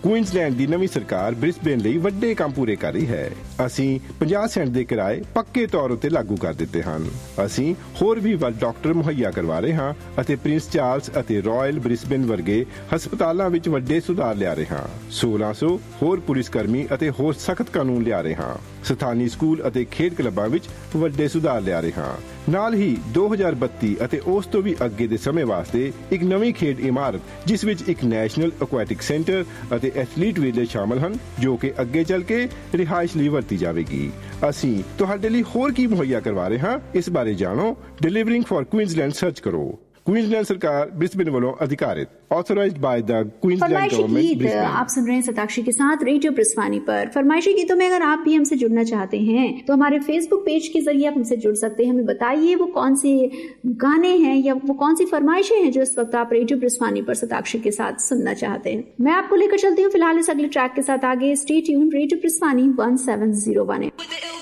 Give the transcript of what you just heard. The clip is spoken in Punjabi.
ਕੁਈਨਜ਼ਲੈਂਡ ਦੀ ਨਵੀਂ ਸਰਕਾਰ ਬ੍ਰਿਸਬੇਨ ਲਈ ਵੱਡੇ ਕੰਮ ਪੂਰੇ ਕਰ ਰਹੀ ਹੈ। ਅਸੀਂ 50 ਸੈਂਟ ਦੇ ਕਿਰਾਏ ਪੱਕੇ ਤੌਰ ਉੱਤੇ ਲਾਗੂ ਕਰ ਦਿੱਤੇ ਹਨ। ਅਸੀਂ ਹੋਰ ਵੀ ਵੱਧ ਡਾਕਟਰ ਮੁਹੱਈਆ ਕਰਵਾ ਰਹੇ ਹਾਂ ਅਤੇ ਪ੍ਰਿੰਸ ਚਾਰਲਸ ਅਤੇ ਰਾਇਲ ਬ੍ਰਿਸਬੇਨ ਵਰਗੇ ਹਸਪਤਾਲਾਂ ਵਿੱਚ ਵੱਡੇ ਸੁਧਾਰ ਲਿਆ ਰਹੇ ਹਾਂ। 1600 ਹੋਰ ਪੁਲਿਸ ਕਰਮੀ ਅਤੇ ਹੋਰ ਸਖਤ ਕਾਨੂੰਨ ਲਿਆ ਰਹੇ ਹਾਂ। ਸਥਾਨੀ ਸਕੂਲ ਅਤੇ ਖੇਡ ਕਲੱਬਾਂ ਵਿੱਚ ਵੱਡੇ ਸੁਧਾਰ ਲਿਆ ਰਹੇ ਹਾਂ। ਨਾਲ ਹੀ 2032 ਅਤੇ ਉਸ ਤੋਂ ਵੀ ਅੱਗੇ ਦੇ ਸਮੇਂ ਵਾਸਤੇ ਇੱਕ ਨਵੀਂ ਖੇਡ ਇਮਾਰਤ ਜਿਸ ਵਿੱਚ ਇੱਕ ਨੈਸ਼ਨਲ ਐਕੁਐਟਿਕ ਸੈਂਟਰ ਅਤੇ ਐਥਲੀਟ ਵਿਲੇਜ ਸ਼ਾਮਲ ਹਨ, ਜੋ ਕਿ ਅੱਗੇ ਚੱਲ ਕੇ ਰਿਹਾਇਸ਼ ਲਈ ਵਰਤੀ ਜਾਵੇਗੀ। ਅਸੀਂ ਤੁਹਾਡੇ ਲਈ ਹੋਰ ਕੀ ਮੁਹੱਈਆ ਕਰਵਾ ਰਹੇ ਹਾਂ, ਇਸ ਬਾਰੇ ਜਾਣੋ। ਡਿਲੀਵਰਿੰਗ ਫॉर ਕੁਈਨਜ਼ਲੈਂਡ सर्च करो। क्वींसलैंड सरकार ब्रिस्बेन वालों अधिकारित, authorised by the Queensland government Brisbane. आप सुन रहे हैं सताक्षी के साथ रेडियो ब्रिस्बानी पर। फरमाइशी गीतों में अगर आप भी हमसे जुड़ना चाहते हैं तो हमारे फेसबुक पेज के जरिए आप हमसे जुड़ सकते हैं। हमें बताइए वो कौन से गाने हैं या वो कौन सी फरमाइशें हैं जो इस वक्त आप रेडियो ब्रिस्बानी पर सताक्षी के साथ सुनना चाहते हैं। मैं आपको लेकर चलती हूँ फिलहाल इस अगले ट्रैक के साथ आगे। Stay tuned, radio ब्रिस्बानी 1701।